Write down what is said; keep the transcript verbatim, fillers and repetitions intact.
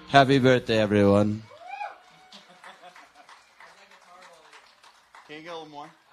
Happy birthday, everyone. Can you get a little more?